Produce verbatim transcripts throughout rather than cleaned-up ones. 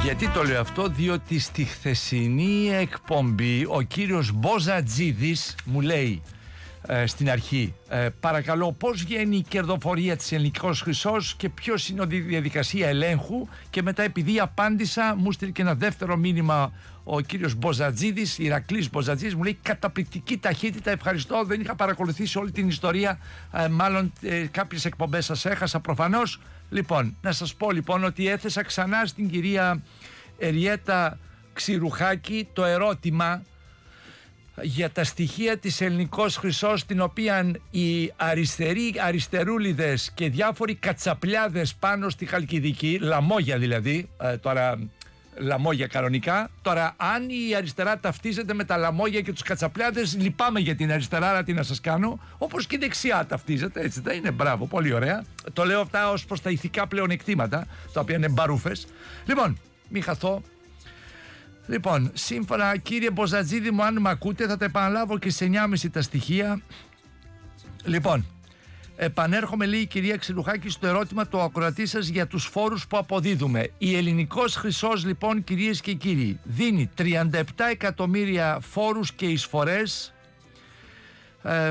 Γιατί το λέω αυτό? Διότι στη χθεσινή εκπομπή ο κύριος Μποζατζίδης μου λέει ε, στην αρχή ε, παρακαλώ, πώς βγαίνει η κερδοφορία της Ελληνικός Χρυσός και ποιος είναι η διαδικασία ελέγχου, και μετά επειδή απάντησα μου στείλει και ένα δεύτερο μήνυμα ο κύριος Μποζατζίδης, Ηρακλής Μποζατζίδης, μου λέει καταπληκτική ταχύτητα, ευχαριστώ, δεν είχα παρακολουθήσει όλη την ιστορία, ε, μάλλον ε, κάποιες εκπομπές σας έχασα προφανώς. Λοιπόν, να σας πω λοιπόν ότι έθεσα ξανά στην κυρία Εριέτα Ξηρουχάκη το ερώτημα για τα στοιχεία της Ελληνικός Χρυσός, την οποία οι αριστεροί αριστερούλιδες και διάφοροι κατσαπλιάδες πάνω στη Χαλκιδική, λαμόγια δηλαδή, ε, τώρα λαμόγια κανονικά, τώρα αν η αριστερά ταυτίζεται με τα λαμόγια και τους κατσαπλιάδες, λυπάμαι για την αριστερά, αλλά τι να σας κάνω, όπως και η δεξιά ταυτίζεται, έτσι δεν είναι? Μπράβο, πολύ ωραία. Το λέω αυτά ως προς τα ηθικά πλεονεκτήματα, τα οποία είναι μπαρούφες. Λοιπόν, μη χαθώ. Λοιπόν, σύμφωνα, κύριε Μποζατζίδη μου, αν με ακούτε, θα τα επαναλάβω και σε εννιά και μισή τα στοιχεία. Λοιπόν, επανέρχομαι, λέει η κυρία Ξηρουχάκη, στο ερώτημα του ακροατή σας για τους φόρους που αποδίδουμε. Η Ελληνικός Χρυσός, λοιπόν, κυρίες και κύριοι, δίνει τριάντα επτά εκατομμύρια φόρους και εισφορές. Ε,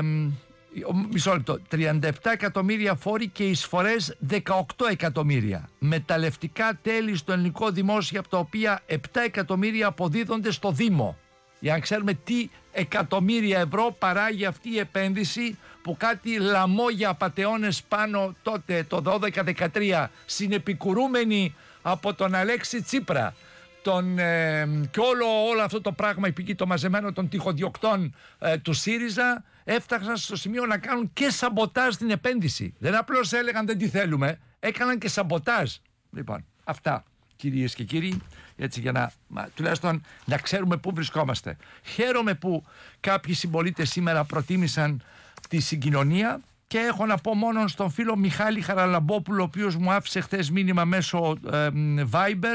Μισό λεπτό. τριάντα επτά εκατομμύρια φόροι και εισφορές δεκαοκτώ εκατομμύρια. Μεταλλευτικά τέλη στο ελληνικό δημόσιο, από τα οποία επτά εκατομμύρια αποδίδονται στο Δήμο. Για να ξέρουμε τι εκατομμύρια ευρώ παράγει αυτή η επένδυση, που κάτι λαμόγια απατεώνες πάνω τότε το δώδεκα δεκατρία, συνεπικουρούμενοι από τον Αλέξη Τσίπρα, τον, ε, και όλο, όλο αυτό το πράγμα εκεί, το μαζεμένο των τυχοδιοκτών ε, του ΣΥΡΙΖΑ, έφταξαν στο σημείο να κάνουν και σαμποτάζ στην επένδυση. Δεν απλώς έλεγαν δεν τη θέλουμε, έκαναν και σαμποτάζ. Λοιπόν, αυτά κυρίες και κύριοι, έτσι για να μα, τουλάχιστον να ξέρουμε πού βρισκόμαστε. Χαίρομαι που κάποιοι συμπολίτες σήμερα προτίμησαν τη συγκοινωνία, και έχω να πω μόνο στον φίλο Μιχάλη Χαραλαμπόπουλο, ο οποίος μου άφησε χθες μήνυμα μέσω ε, Viber.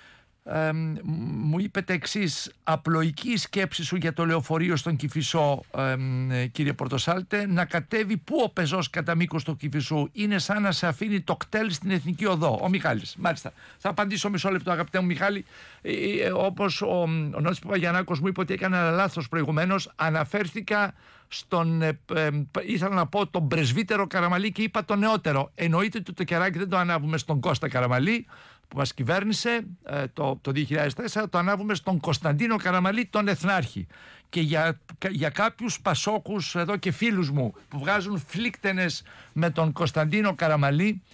Ε, μου είπε τα εξής: απλοϊκή σκέψη σου για το λεωφορείο στον Κηφισό, ε, κύριε Πορτοσάλτε, να κατέβει πού ο πεζός κατά μήκος του Κηφισού, είναι σαν να σε αφήνει το κτέλ στην Εθνική Οδό. Ο Μιχάλης, μάλιστα. Θα απαντήσω μισό λεπτό, αγαπητέ μου Μιχάλη. ε, ε, όπως ο, ο Νότης Παπαγιαννάκος μου είπε ότι έκανα ένα λάθος προηγουμένως, αναφέρθηκα στον, ε, ε, ήθελα να πω τον πρεσβύτερο Καραμαλή και είπα το νεότερο. Εννοείται ότι το κεράκι δεν το ανάβουμε στον Κώστα Καραμαλή που μας κυβέρνησε ε, το, το δύο χιλιάδες τέσσερα, το ανάβουμε στον Κωνσταντίνο Καραμαλή, τον Εθνάρχη. Και για, για κάποιους πασόκους εδώ και φίλους μου που βγάζουν φλίκτενες με τον Κωνσταντίνο Καραμαλή,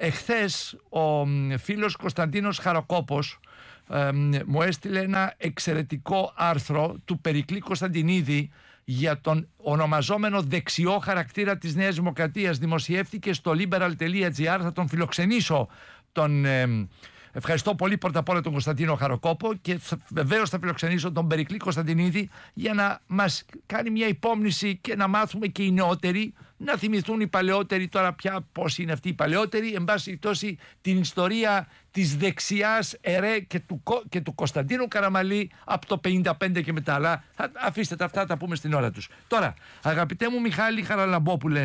εχθές ο φίλος Κωνσταντίνος Χαροκόπος ε, μου έστειλε ένα εξαιρετικό άρθρο του Περικλή Κωνσταντινίδη για τον ονομαζόμενο δεξιό χαρακτήρα της Νέας Δημοκρατίας. Δημοσιεύτηκε στο liberal τελεία gr, θα τον φιλοξενήσω τον, ε, ευχαριστώ πολύ πρώτα απ' όλα τον Κωνσταντίνο Χαροκόπο, και βεβαίως θα φιλοξενήσω τον Περικλή Κωνσταντινίδη για να μας κάνει μια υπόμνηση και να μάθουμε και οι νεότεροι να θυμηθούν οι παλαιότεροι τώρα πια πώς είναι αυτοί οι παλαιότεροι, εν πάση περιπτώσει την ιστορία της δεξιάς ΕΡΕ και του, και του Κωνσταντίνου Καραμαλή από το πενήντα πέντε και μετά. Αλλά αφήστε τα αυτά, τα πούμε στην ώρα τους. Τώρα, αγαπητέ μου Μιχάλη Χαραλαμπόπουλε,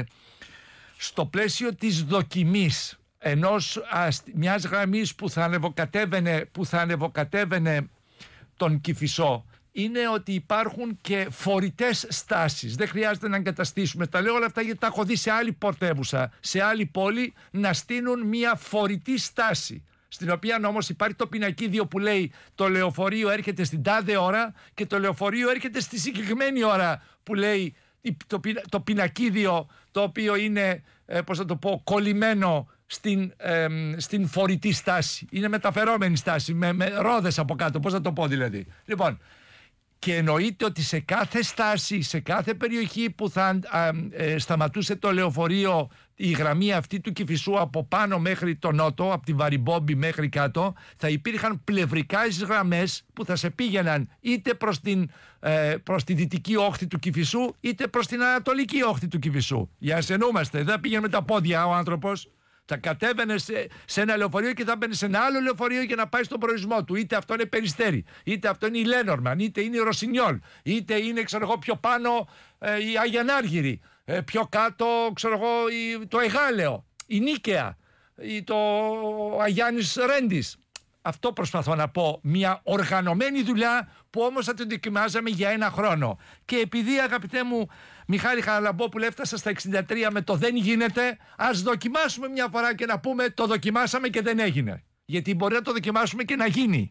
στο πλαίσιο της δοκιμής ενός, ας, μιας γραμμής που θα ανεβοκατέβαινε, που θα ανεβοκατέβαινε τον Κηφισό, είναι ότι υπάρχουν και φορητές στάσεις. Δεν χρειάζεται να εγκαταστήσουμε. Τα λέω όλα αυτά γιατί τα έχω δει σε άλλη πρωτεύουσα, σε άλλη πόλη, να στείλουν μια φορητή στάση, στην οποία όμως υπάρχει το πινακίδιο που λέει το λεωφορείο έρχεται στην τάδε ώρα και το λεωφορείο έρχεται στη συγκεκριμένη ώρα που λέει το, το πινακίδιο, το οποίο είναι, ε, πώς θα το πω, κολλημένο στην, ε, στην φορητή στάση. Είναι μεταφερόμενη στάση με, με ρόδες από κάτω, πώς θα το πω δηλαδή. Λοιπόν, και εννοείται ότι σε κάθε στάση, σε κάθε περιοχή που θα α, ε, σταματούσε το λεωφορείο, η γραμμή αυτή του Κηφισού από πάνω μέχρι το νότο, από την Βαριμπόμπη μέχρι κάτω, θα υπήρχαν πλευρικά γραμμές που θα σε πήγαιναν είτε προς την, ε, προς τη δυτική όχθη του Κηφισού, είτε προς την ανατολική όχθη του Κηφισού. Για να σενούμαστε, δεν πήγαινε με τα πόδια ο άνθρωπος. Θα κατέβαινε σε, σε ένα λεωφορείο και θα μπαινε σε ένα άλλο λεωφορείο για να πάει στον προορισμό του. Είτε αυτό είναι Περιστέρι, είτε αυτό είναι η Λένορμαν, είτε είναι η Ρωσινιόλ, είτε είναι, ξέρω εγώ, πιο πάνω ε, η Αγιανάργυρη, ε, πιο κάτω, ξέρω εγώ, η, το Εγάλεο, η Νίκαια, η, το Αγιάννης Ρέντης. Αυτό προσπαθώ να πω. Μια οργανωμένη δουλειά που όμως θα την δοκιμάζαμε για ένα χρόνο. Και επειδή, αγαπητέ μου Μιχάλη Χαραλαμπόπουλε, έφτασα στα εξήντα τρία με το δεν γίνεται, ας δοκιμάσουμε μια φορά και να πούμε το δοκιμάσαμε και δεν έγινε. Γιατί μπορεί να το δοκιμάσουμε και να γίνει.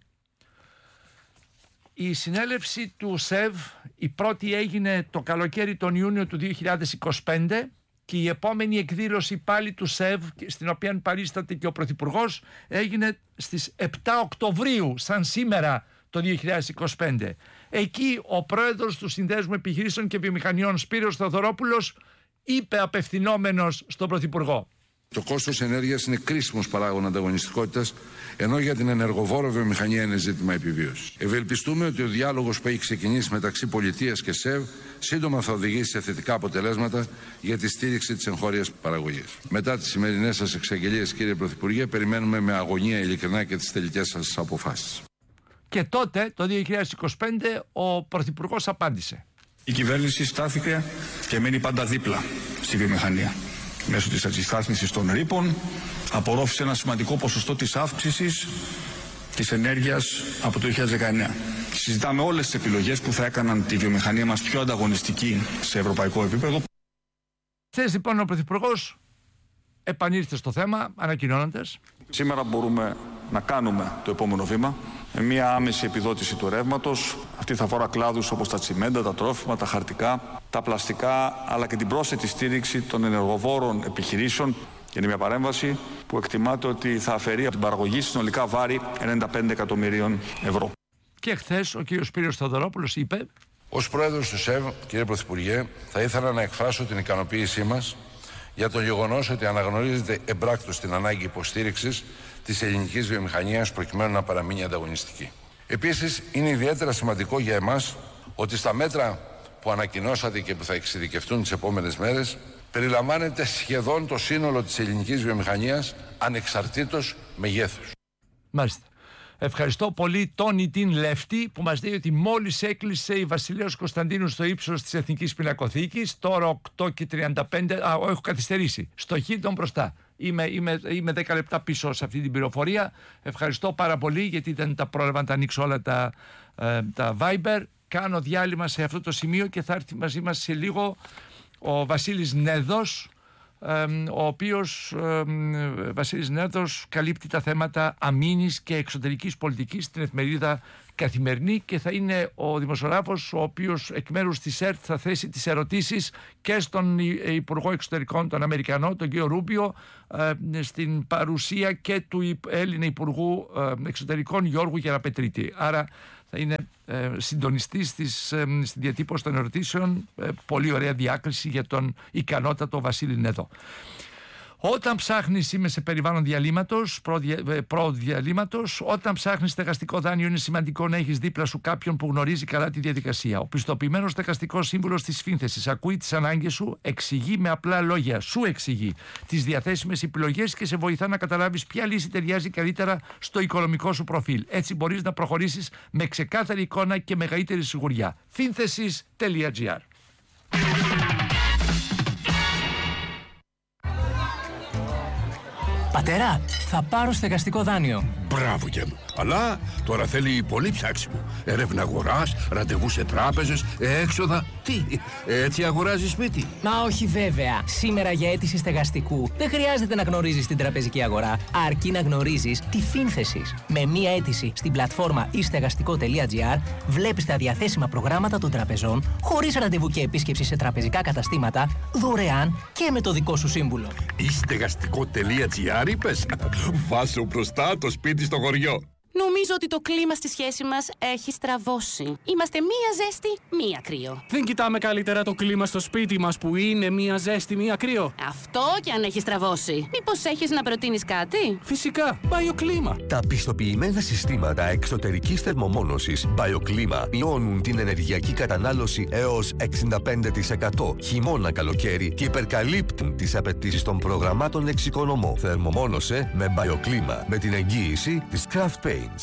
Η συνέλευση του ΣΕΒ, η πρώτη έγινε το καλοκαίρι τον Ιούνιο του δύο χιλιάδες είκοσι πέντε και η επόμενη εκδήλωση πάλι του ΣΕΒ, στην οποία παρίσταται και ο Πρωθυπουργός, έγινε στις επτά Οκτωβρίου, σαν σήμερα το δύο χιλιάδες είκοσι πέντε. Εκεί ο πρόεδρος του Συνδέσμου Επιχειρήσεων και Βιομηχανιών, Σπύρος Θεοδωρόπουλος, είπε απευθυνόμενος στον Πρωθυπουργό: Το κόστος ενέργειας είναι κρίσιμος παράγων ανταγωνιστικότητας, ενώ για την ενεργοβόρο βιομηχανία είναι ζήτημα επιβίωσης. Ευελπιστούμε ότι ο διάλογος που έχει ξεκινήσει μεταξύ πολιτείας και ΣΕΒ σύντομα θα οδηγήσει σε θετικά αποτελέσματα για τη στήριξη της εγχώριας παραγωγής. Μετά τις σημερινές σας εξαγγελίες, κύριε Πρωθυπουργέ, περιμένουμε με αγωνία ειλικρινά και τις τελικές σας αποφάσεις. Και τότε, το δύο χιλιάδες είκοσι πέντε, ο Πρωθυπουργός απάντησε: Η κυβέρνηση στάθηκε και μένει πάντα δίπλα στη βιομηχανία. Μέσω της αντιστάθμισης των ρήπων απορρόφησε ένα σημαντικό ποσοστό της αύξησης της ενέργειας από το δύο χιλιάδες δεκαεννέα. Συζητάμε όλες τις επιλογές που θα έκαναν τη βιομηχανία μας πιο ανταγωνιστική σε ευρωπαϊκό επίπεδο. Χθες λοιπόν ο Πρωθυπουργός επανήλθε στο θέμα ανακοινώνοντας: Σήμερα μπορούμε να κάνουμε το επόμενο βήμα με μια άμεση επιδότηση του ρεύματος. Αυτή θα αφορά κλάδους όπως τα τσιμέντα, τα τρόφιμα, τα χαρτικά, τα πλαστικά, αλλά και την πρόσθετη στήριξη των ενεργοβόρων επιχειρήσεων. Είναι μια παρέμβαση που εκτιμάται ότι θα αφαιρεί από την παραγωγή συνολικά βάρη ενενήντα πέντε εκατομμυρίων ευρώ. Και χθες ο κύριος Σπύρος Θεοδωρόπουλος είπε: Ως πρόεδρος του ΣΕΒ, κύριε Πρωθυπουργέ, θα ήθελα να εκφράσω την ικανοποίησή μας για το γεγονός ότι αναγνωρίζεται εμπράκτως την ανάγκη υποστήριξης της ελληνικής βιομηχανίας προκειμένου να παραμείνει ανταγωνιστική. Επίσης, είναι ιδιαίτερα σημαντικό για εμάς ότι στα μέτρα που ανακοινώσατε και που θα εξειδικευτούν τις επόμενες μέρες περιλαμβάνεται σχεδόν το σύνολο της ελληνικής βιομηχανίας ανεξαρτήτως μεγέθους. Μάλιστα. Ευχαριστώ πολύ τον Ιτίν Λεύτη που μας λέει ότι μόλις έκλεισε η Βασιλέως Κωνσταντίνου στο ύψος της Εθνικής Πινακοθήκης, τώρα οκτώ και τριάντα πέντε, α, έχω καθυστερήσει, στο Χίλτον μπροστά. Είμαι, είμαι, είμαι δέκα λεπτά πίσω σε αυτή την πληροφορία. Ευχαριστώ πάρα πολύ γιατί δεν τα πρόλαβα να τα ανοίξω όλα τα, ε, τα Viber. Κάνω διάλειμμα σε αυτό το σημείο και θα έρθει μαζί μας σε λίγο ο Βασίλης Νέδος, ο οποίος Βασίλης Νέδος καλύπτει τα θέματα αμήνης και εξωτερικής πολιτικής στην εφημερίδα Καθημερινή και θα είναι ο δημοσιογράφος ο οποίος εκ μέρους της ΕΡΤ θα θέσει τις ερωτήσεις και στον Υπουργό Εξωτερικών, τον Αμερικανό, τον κύριο Ρούμπιο, στην παρουσία και του Έλληνα Υπουργού Εξωτερικών Γιώργου Γεραπετρίτη. Άρα θα είναι ε, συντονιστής στις, ε, στη διατύπωση των ερωτήσεων. Ε, πολύ ωραία διάκριση για τον ικανότατο Βασίλη Νέδο. Όταν ψάχνεις, είμαι σε περιβάλλον διαλύματος, προ-διαλύματος, όταν ψάχνεις στεγαστικό δάνειο είναι σημαντικό να έχεις δίπλα σου κάποιον που γνωρίζει καλά τη διαδικασία. Ο πιστοποιημένος στεγαστικός σύμβουλος της Φύνθεσης ακούει τις ανάγκες σου, εξηγεί με απλά λόγια, σου εξηγεί τις διαθέσιμες επιλογές και σε βοηθά να καταλάβεις ποια λύση ταιριάζει καλύτερα στο οικονομικό σου προφίλ. Έτσι μπορείς να προχωρήσεις με ξεκάθαρη εικόνα και μεγαλύτερη σιγουριά. φύνθεσης τελεία τζι άρ. Πατέρα, θα πάρω στεγαστικό δάνειο. Μπράβο και μου. Αλλά τώρα θέλει πολύ ψάξιμο. Έρευνα αγοράς, ραντεβού σε τράπεζες, έξοδα. Τι, έτσι αγοράζεις σπίτι? Μα όχι βέβαια. Σήμερα για αίτηση στεγαστικού δεν χρειάζεται να γνωρίζεις την τραπεζική αγορά, αρκεί να γνωρίζεις τη Φύνθεσης. Με μία αίτηση στην πλατφόρμα ι στεγαστικό τελεία τζι άρ βλέπεις τα διαθέσιμα προγράμματα των τραπεζών, χωρίς ραντεβού και επίσκεψη σε τραπεζικά καταστήματα, δωρεάν και με το δικό σου σύμβουλο. ι στεγαστικό τελεία τζι άρ είπες? Βάσω μπροστά το σπίτι στο χωριό. Νομίζω ότι το κλίμα στη σχέση μας έχει στραβώσει. Είμαστε μία ζέστη, μία κρύο. Δεν κοιτάμε καλύτερα το κλίμα στο σπίτι μας που είναι μία ζέστη, μία κρύο? Αυτό κι αν έχει στραβώσει. Μήπως έχεις να προτείνεις κάτι? Φυσικά, BioClima. Τα πιστοποιημένα συστήματα εξωτερικής θερμομόνωσης BioClima μειώνουν την ενεργειακή κατανάλωση έως εξήντα πέντε τοις εκατό χειμώνα-καλοκαίρι και υπερκαλύπτουν τις απαιτήσεις των προγραμμάτων εξοικονομώ. Θερμομόνωσε με BioClima με την εγγύηση της Craft Paints.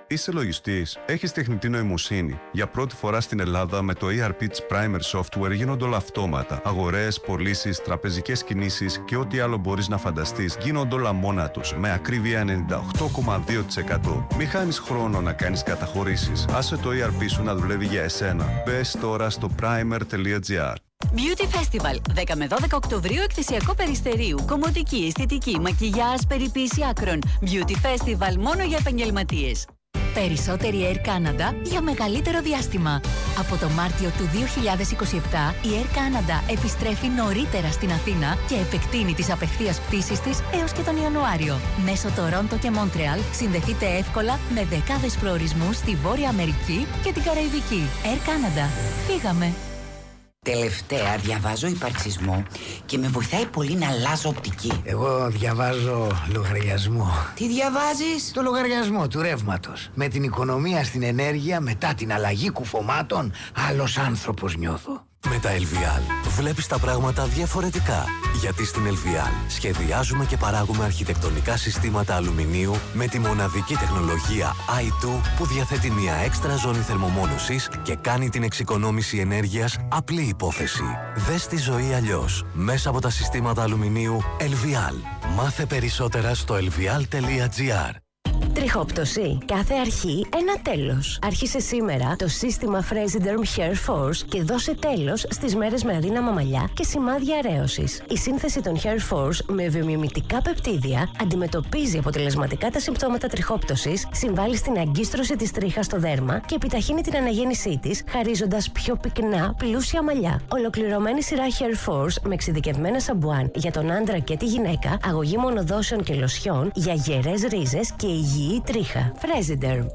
Είσαι λογιστής, έχεις τεχνητή νοημοσύνη. Για πρώτη φορά στην Ελλάδα με το ι αρ πι της Primer Software γίνονται όλα αυτόματα. Αγορές, πωλήσεις, τραπεζικές κινήσεις και ό,τι άλλο μπορείς να φανταστείς γίνονται όλα μόνα τους, με ακρίβεια ενενήντα οκτώ κόμμα δύο τοις εκατό. Μη χάνεις χρόνο να κάνεις καταχωρήσεις. Άσε το ι αρ πι σου να δουλεύει για εσένα. Μπες τώρα στο primer τελεία gr. Beauty Festival, δέκα με δώδεκα Οκτωβρίου, εκθεσιακό Περιστερίου. Κομμωτική, αισθητική, μακιγιάζ, περιποίηση άκρων. Beauty Festival μόνο για επαγγελματίες. Περισσότερη Air Canada για μεγαλύτερο διάστημα. Από το Μάρτιο του δύο χιλιάδες είκοσι επτά, η Air Canada επιστρέφει νωρίτερα στην Αθήνα και επεκτείνει τις απευθείας πτήσεις της έως και τον Ιανουάριο. Μέσω Τορόντο και Μόντρεαλ συνδεθείτε εύκολα με δεκάδες προορισμούς στη Βόρεια Αμερική και την Καραϊβική. Air Canada. Φύγαμε! Τελευταία διαβάζω υπαρξισμό και με βοηθάει πολύ να αλλάζω οπτική. Εγώ διαβάζω λογαριασμό. Τι διαβάζεις? Το λογαριασμό του ρεύματος. Με την οικονομία στην ενέργεια μετά την αλλαγή κουφωμάτων, άλλος άνθρωπος νιώθω. Με τα ελ βι αλ βλέπεις τα πράγματα διαφορετικά. Γιατί στην ελ βι αλ σχεδιάζουμε και παράγουμε αρχιτεκτονικά συστήματα αλουμινίου με τη μοναδική τεχνολογία άι τού που διαθέτει μια έξτρα ζώνη θερμομόνωσης και κάνει την εξοικονόμηση ενέργειας απλή υπόθεση. Δες τη ζωή αλλιώς μέσα από τα συστήματα αλουμινίου ελ βι αλ. Μάθε περισσότερα στο ελ βι αλ τελεία τζι αρ. Τριχόπτωση. Κάθε αρχή ένα τέλος. Άρχισε σήμερα το σύστημα Fresiderm Hair Force και δώσε τέλος στις μέρες με αδύναμα μαλλιά και σημάδια αρέωσης. Η σύνθεση των Hair Force με βιομιμητικά πεπτίδια αντιμετωπίζει αποτελεσματικά τα συμπτώματα τριχόπτωσης, συμβάλλει στην αγκίστρωση της τρίχας στο δέρμα και επιταχύνει την αναγέννησή της, χαρίζοντας πιο πυκνά, πλούσια μαλλιά. Ολοκληρωμένη σειρά Hair Force με εξειδικευμένα σαμπουάν για τον άντρα και τη γυναίκα, αγωγή μονοδόσεων και λοσιών για γερές ρίζες και υγιή η τρίχα. Fresiderm.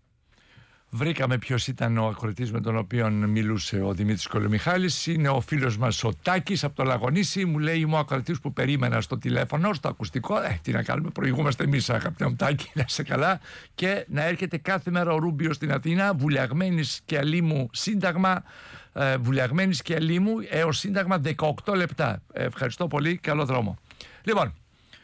Βρήκαμε ποιος ήταν ο ακροατής με τον οποίο μιλούσε ο Δημήτρης Κολομιχάλης. Είναι ο φίλος μας ο Τάκης από το Λαγονήσι. Μου λέει: είμαι ο ακροατής που περίμενα στο τηλέφωνο, στο ακουστικό. Ε, τι να κάνουμε, προηγούμαστε εμείς, αγαπητέ μου Τάκη, να είσαι καλά. Και να έρχεται κάθε μέρα ο Ρούμπιος στην Αθήνα, βουλιαγμένης και αλίμου σύνταγμα. Ε, βουλιαγμένης και αλίμου έως σύνταγμα δεκαοκτώ λεπτά. Ε, ευχαριστώ πολύ, καλό δρόμο. Λοιπόν.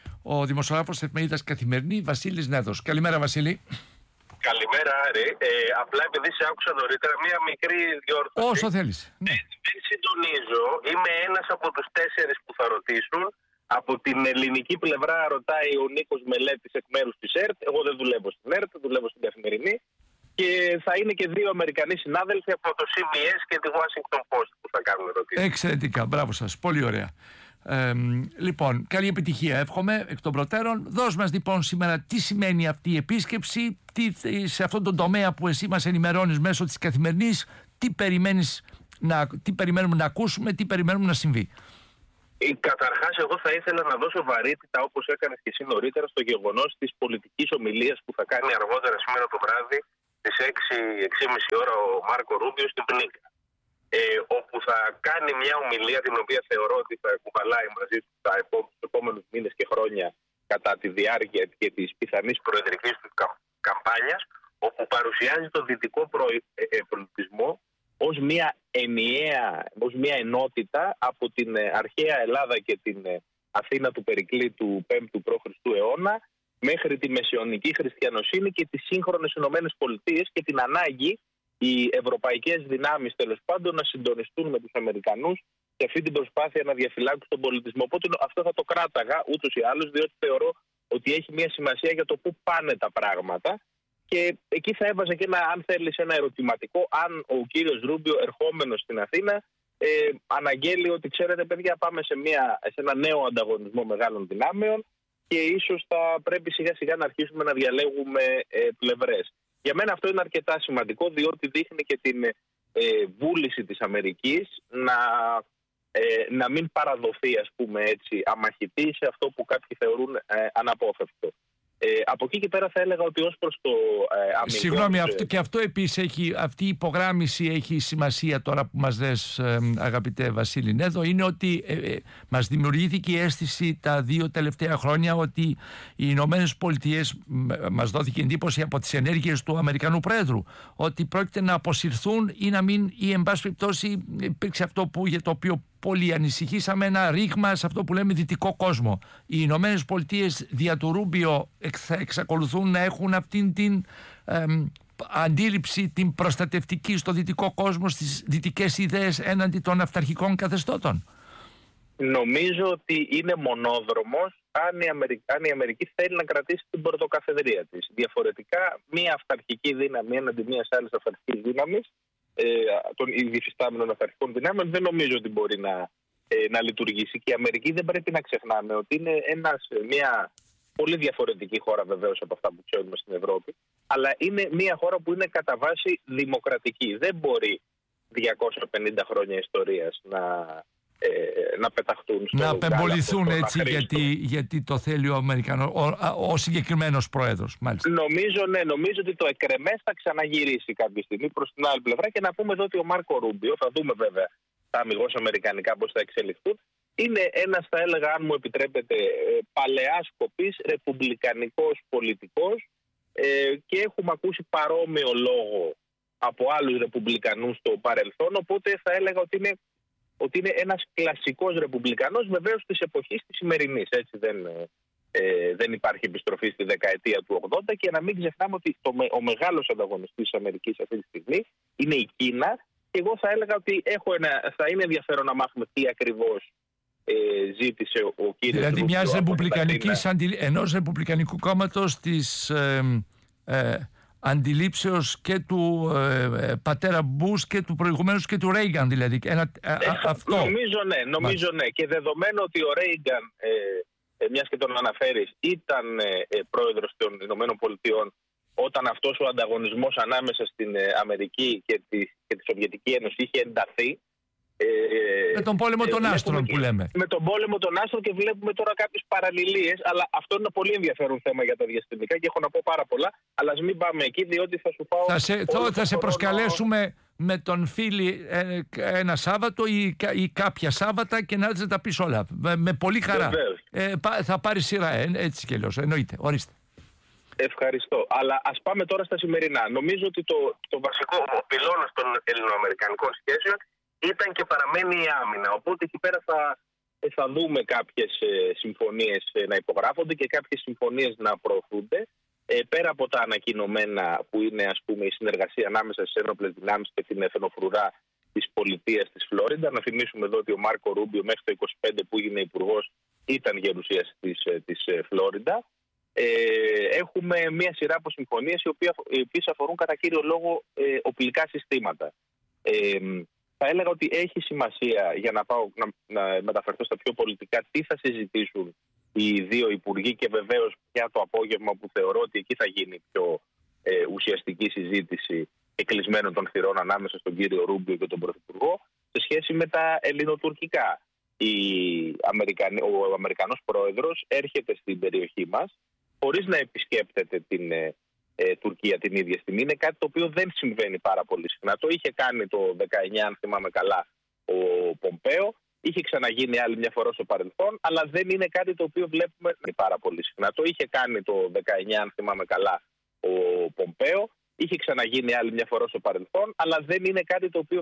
Ο δημοσιογράφος Εφημερίδας Καθημερινή, Βασίλης Νέδος. Καλημέρα, Βασίλη. Καλημέρα, Άρη. Ε, απλά επειδή σε άκουσα νωρίτερα, μία μικρή διόρθωση. Όσο θέλεις. Ναι. Δεν συντονίζω. Είμαι ένας από τους τέσσερις που θα ρωτήσουν. Από την ελληνική πλευρά ρωτάει ο Νίκος Μελέτης εκ μέρους της ΕΡΤ. Εγώ δεν δουλεύω στην ΕΡΤ, δουλεύω στην Καθημερινή. Και θα είναι και δύο Αμερικανοί συνάδελφοι από το σι μπι ες και τη Washington Post που θα κάνουν ερωτήσεις. Εξαιρετικά. Μπράβο σας. Πολύ ωραία. Ε, λοιπόν, καλή επιτυχία εύχομαι εκ των προτέρων. Δώσ' μας λοιπόν σήμερα τι σημαίνει αυτή η επίσκεψη, τι, σε αυτόν τον τομέα που εσύ μας ενημερώνεις μέσω της Καθημερινής, τι, περιμένεις να, τι περιμένουμε να ακούσουμε, τι περιμένουμε να συμβεί. Καταρχάς, εγώ θα ήθελα να δώσω βαρύτητα, όπως έκανες και εσύ νωρίτερα, στο γεγονός της πολιτικής ομιλίας που θα κάνει αργότερα σήμερα το βράδυ στις έξι και μισή ώρα ο Μάρκο Ρούμπιο στην Πνίκα. Ε, όπου θα κάνει μια ομιλία την οποία θεωρώ ότι θα κουβαλάει μαζί του τα επόμενους μήνες και χρόνια κατά τη διάρκεια και της πιθανής προεδρικής του καμ, καμπάνιας, όπου παρουσιάζει τον δυτικό πολιτισμό ως μια ενιαία, ως μια ενότητα από την αρχαία Ελλάδα και την Αθήνα του Περικλή του πέμπτου π.Χ. αιώνα μέχρι τη μεσαιωνική χριστιανοσύνη και τις σύγχρονες Ηνωμένες Πολιτείες και την ανάγκη οι ευρωπαϊκές δυνάμεις τέλος πάντων να συντονιστούν με τους Αμερικανούς και αυτή την προσπάθεια να διαφυλάξουν τον πολιτισμό. Οπότε αυτό θα το κράταγα ούτως ή άλλως, διότι θεωρώ ότι έχει μια σημασία για το πού πάνε τα πράγματα. Και εκεί θα έβαζα και ένα, αν θέλεις, ένα ερωτηματικό, αν ο κύριος Ρούμπιο ερχόμενος στην Αθήνα ε, αναγγέλει ότι ξέρετε παιδιά πάμε σε, μια, σε ένα νέο ανταγωνισμό μεγάλων δυνάμεων και ίσως θα πρέπει σιγά σιγά να αρχίσουμε να διαλέγουμε ε, πλευρές. Για μένα αυτό είναι αρκετά σημαντικό, διότι δείχνει και την ε, βούληση της Αμερικής να, ε, να μην παραδοθεί, ας πούμε έτσι, αμαχητή σε αυτό που κάποιοι θεωρούν ε, αναπόφευκτο. Ε, από εκεί και πέρα θα έλεγα ότι ως προς το ε, αμυντικό... Συγγνώμη, αυτό, και αυτό επίσης έχει, αυτή η υπογράμμιση έχει σημασία τώρα που μας λες, ε, αγαπητέ Βασίλη Νέδο, είναι ότι ε, ε, μας δημιουργήθηκε η αίσθηση τα δύο τελευταία χρόνια ότι οι Ηνωμένες Πολιτείες, μας δόθηκε εντύπωση από τις ενέργειες του Αμερικανού Πρόεδρου, ότι πρόκειται να αποσυρθούν ή να μην, ή εν πάση περιπτώσει υπήρξε αυτό που, για το οποίο πολύ ανησυχήσαμε ένα ρήγμα σε αυτό που λέμε δυτικό κόσμο. Οι Ηνωμένες Πολιτείες δια του Ρούμπιο θα εξακολουθούν να έχουν αυτήν την ε, αντίληψη, την προστατευτική στο δυτικό κόσμο, στις δυτικές ιδέες έναντι των αυταρχικών καθεστώτων. Νομίζω ότι είναι μονόδρομος αν η, Αμερική, αν η Αμερική θέλει να κρατήσει την πρωτοκαθεδρία της. Διαφορετικά, μία αυταρχική δύναμη έναντι μιας άλλης αυταρχικής δύναμης, ε, των υφιστάμενων αυταρχικών δυνάμεων, δεν νομίζω ότι μπορεί να, ε, να λειτουργήσει. Και η Αμερική δεν πρέπει να ξεχνάμε ότι είναι ένας, μια πολύ διαφορετική χώρα βεβαίως από αυτά που ξέρουμε στην Ευρώπη, αλλά είναι μια χώρα που είναι κατά βάση δημοκρατική. Δεν μπορεί διακόσια πενήντα χρόνια ιστορίας να... Ε, να πεταχτούν στο να απεμποληθούν έτσι γιατί, γιατί το θέλει ο Αμερικανός, ο, ο συγκεκριμένος πρόεδρος. Μάλιστα. Νομίζω, ναι, νομίζω ότι το εκρεμές θα ξαναγυρίσει κάποια στιγμή προς την άλλη πλευρά και να πούμε εδώ ότι ο Μάρκο Ρούμπιο, θα δούμε βέβαια τα αμιγώς αμερικανικά πώς θα εξελιχθούν, είναι ένας, θα έλεγα, αν μου επιτρέπετε, παλαιάς κοπής ρεπουμπλικανικός πολιτικός ε, και έχουμε ακούσει παρόμοιο λόγο από άλλους ρεπουμπλικανούς στο παρελθόν, οπότε θα έλεγα ότι είναι ότι είναι ένας κλασικός ρεπουμπλικανός, βεβαίως της εποχής της σημερινής. Έτσι δεν, ε, δεν υπάρχει επιστροφή στη δεκαετία του ογδόντα και να μην ξεχνάμε ότι το, ο μεγάλος ανταγωνιστής της Αμερικής αυτή τη στιγμή είναι η Κίνα και εγώ θα έλεγα ότι έχω ένα, θα είναι ενδιαφέρον να μάθουμε τι ακριβώς ε, ζήτησε ο, ο κύριος Δηλαδή μιας ρεπουμπλικανικής, αντιλ... ενός ρεπουμπλικανικού κόμματος της... Ε, ε, αντιλήψεως και του ε, πατέρα Μπούς και του προηγουμένως και του Ρέιγκαν, δηλαδή. Ένα, ε, ε, αυτό. Νομίζω ναι, νομίζω ναι. Και δεδομένου ότι ο Ρέιγκαν, ε, ε, μιας και τον αναφέρεις, ήταν ε, ε, πρόεδρος των Ηνωμένων Πολιτειών όταν αυτός ο ανταγωνισμός ανάμεσα στην ε, Αμερική και τη, και τη Σοβιετική Ένωση είχε ενταθεί. Ε, με τον πόλεμο ε, των άστρων που λέμε. Με τον πόλεμο των άστρων και βλέπουμε τώρα κάποιες παραλληλίες, αλλά αυτό είναι ένα πολύ ενδιαφέρον θέμα για τα διαστημικά και έχω να πω πάρα πολλά, αλλά ας μην πάμε εκεί διότι θα σου πάω... Θα σε, θα, θα σε προσκαλέσουμε με τον Φίλη ε, ένα Σάββατο ή, ή κάποια Σάββατα και να έρθεις να τα πεις όλα. Με, με πολύ χαρά. Ε, θα πάρει σειρά, ε, έτσι και λέω, εννοείται. Ορίστε. Ευχαριστώ. Αλλά ας πάμε τώρα στα σημερινά. Νομίζω ότι το, το βασικό πυλώνας των ελληνοαμερικανικών σχέσεων ήταν και παραμένει η άμυνα. Οπότε εκεί πέρα θα, θα δούμε κάποιες ε, συμφωνίες ε, να υπογράφονται και κάποιες συμφωνίες να προωθούνται. Ε, πέρα από τα ανακοινωμένα που είναι, ας πούμε, η συνεργασία ανάμεσα στις ένοπλες δυνάμεις και την εθνοφρουρά της πολιτείας της Φλόριντα. Να θυμίσουμε εδώ ότι ο Μάρκο Ρούμπιο μέχρι το είκοσι πέντε που έγινε υπουργός ήταν γερουσίας της, της Φλόριντα. Ε, έχουμε μια σειρά από συμφωνίες οι οποίες αφορούν κατά κύριο λόγο ε, οπλικά συστήματα. Ε, Θα έλεγα ότι έχει σημασία, για να, πάω, να, να μεταφερθώ στα πιο πολιτικά, τι θα συζητήσουν οι δύο υπουργοί και βεβαίως πια το απόγευμα που θεωρώ ότι εκεί θα γίνει πιο ε, ουσιαστική συζήτηση εκκλεισμένων των θυρών ανάμεσα στον κύριο Ρούμπιο και τον Πρωθυπουργό σε σχέση με τα ελληνοτουρκικά. Η Αμερικανή, ο Αμερικανός πρόεδρος έρχεται στην περιοχή μας χωρίς να επισκέπτεται την ε, Ε, Τουρκία την ίδια στιγμή. Είναι κάτι το οποίο δεν συμβαίνει πάρα πολύ συχνά. Το είχε κάνει το δεκαεννιά, αν θυμάμαι καλά, ο Πομπέο. Είχε ξαναγίνει άλλη μια φορά στο παρελθόν, αλλά δεν είναι κάτι το οποίο βλέπουμε πάρα πολύ συχνά. Το είχε κάνει το δεκαεννιά, αν θυμάμαι καλά, ο Πομπέο. Είχε ξαναγίνει άλλη μια φορά στο παρελθόν, αλλά δεν είναι κάτι το οποίο